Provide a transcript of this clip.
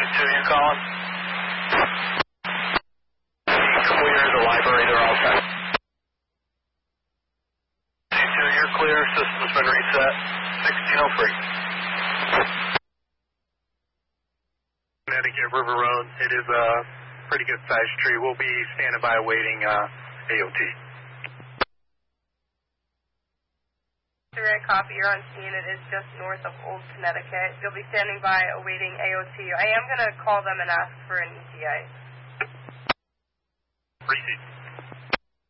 2, you calling? Clear, the library, they're all set. C2, you're clear, system's been reset. 1603. Connecticut River Road, it is a pretty good sized tree. We'll be standing by awaiting AOT. Direct copy, you're on scene. It is just north of Old Connecticut. You'll be standing by awaiting AOT. I am going to call them and ask for an ETA. Receipt.